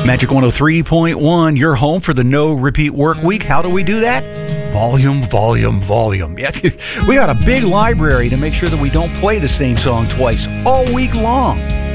Magic 103.1, your home for the no repeat work week. How do we do that? Volume, volume, volume. Yes, we got a big library to make sure that we don't play the same song twice all week long.